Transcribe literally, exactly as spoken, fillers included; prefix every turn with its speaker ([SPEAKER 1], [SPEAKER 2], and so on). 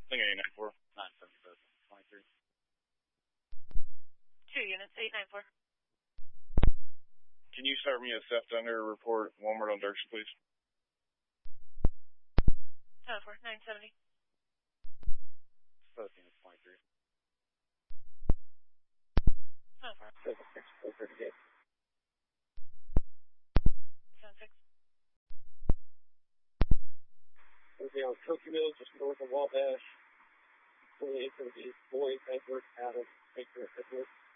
[SPEAKER 1] Thing eight nine four.
[SPEAKER 2] nine seven four, twenty-three.
[SPEAKER 3] Two units, eight nine four.
[SPEAKER 1] Can you start me a theft under report, one word on Dirksen, please?
[SPEAKER 3] seven four, nine seventy.
[SPEAKER 2] Both units, twenty-three.
[SPEAKER 3] seven four.
[SPEAKER 4] seven six, four thirty-eight.
[SPEAKER 3] seven six.
[SPEAKER 4] We'll be on Cookie Mill, just north of Wabash. twenty-eight thirty-eight, Boyd, Edward, Adams, Baker, Edward.